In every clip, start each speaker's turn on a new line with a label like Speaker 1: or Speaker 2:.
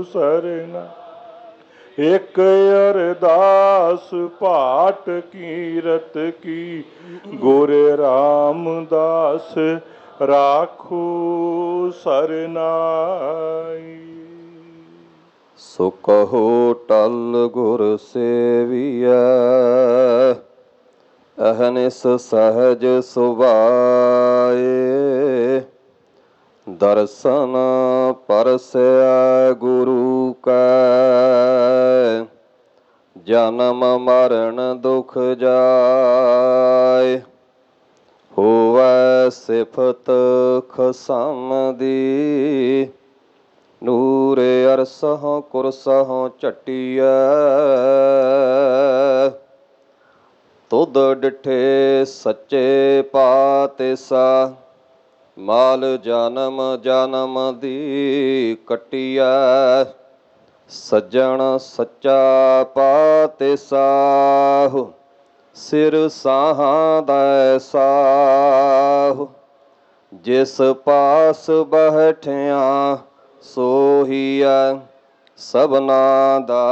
Speaker 1: ਸਰਨਾ ਇੱਕ ਅਰਦਾਸ ਭਾਟ ਕੀਰਤ ਕੀ ਗੁਰ ਰਾਮਦਾਸ ਰਾਖੋ ਸਰਨਾਈ।
Speaker 2: ਸੋ ਕਹੋ ਟਲ ਗੁਰ ਸੇਵੀਐ ਅਹਨਿਸ ਸਹਜ ਸੁਭਾਏ। ਦਰਸ਼ਨ ਪਰਸੈ ਗੁਰੂ ਕੈ ਜਨਮ ਮਰਨ ਦੁਖ ਜਾਏ। ਹੋਵੈ ਸਿਫਤ ਖਸਮ ਦੀ ਨੂਰੇ ਅਰਸਹੁ ਕੁਰਸਹੁ ਝਟੀਐ। ਤੁਧ ਡਿਠੇ ਸੱਚੇ ਪਾਤਿਸਾ ਮਾਲ ਜਨਮ ਜਨਮ ਦੀ ਕੱਟੀਐ। ਸੱਜਣ ਸੱਚਾ ਪਾਤਿਸਾਹੁ ਸਿਰ ਸਾਹਾਂ ਦੈ ਸਾਹੁ। ਜਿਸ ਪਾਸ ਬੈਠਿਆ ਸੋਹੀਐ ਸਭਨਾ ਦਾ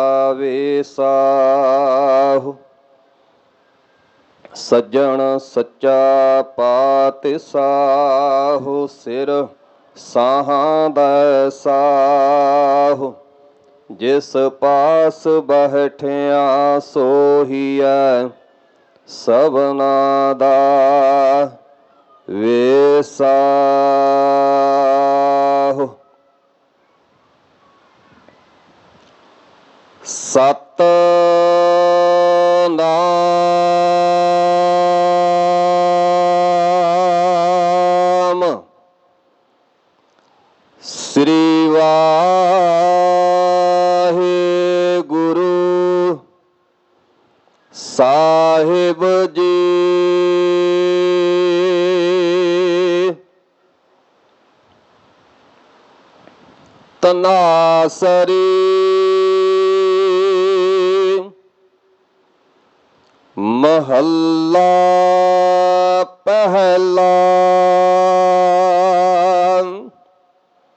Speaker 2: ਵੇਸਾਹੁ। ਸੱਜਣ ਸੱਚਾ ਪਾਤਿਸਾਹੁ ਸਿਰ ਸਾਹਾਂ ਦੈ ਸਾਹੁ। ਜਿਸ ਪਾਸ ਬੈਠਿਆ ਸੋਹੀਐ ਸਭਨਾ ਦਾ ਵੇਸਾਹੁ। ਸਤਿਨਾਮ ਸ੍ਰੀ ਵਾਹਿਗੁਰੂ ਸਾਹਿਬ ਜੀ। ਤਨਾਸਰੀ ਮਹੱਲਾ ਪਹਿਲਾ।